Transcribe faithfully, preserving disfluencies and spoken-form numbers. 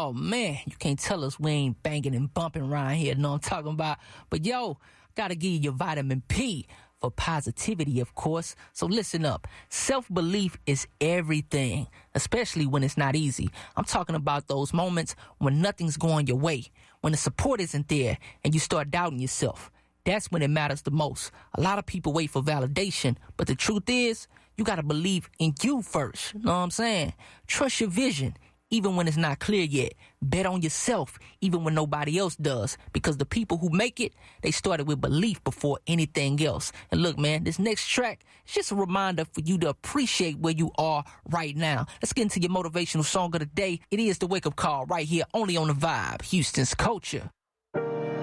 Oh, man, you can't tell us we ain't banging and bumping around here. Know what I'm talking about? But, yo, gotta give you your vitamin P for positivity, of course. So listen up. Self-belief is everything, especially when it's not easy. I'm talking about those moments when nothing's going your way, when the support isn't there and you start doubting yourself. That's when it matters the most. A lot of people wait for validation, but the truth is, you got to believe in you first. You know what I'm saying? Trust your vision, even when it's not clear yet. Bet on yourself, even when nobody else does. Because the people who make it, they started with belief before anything else. And look, man, this next track is just a reminder for you to appreciate where you are right now. Let's get into your motivational song of the day. It is the Wake Up Call right here, only on The Vibe, Houston's Culture.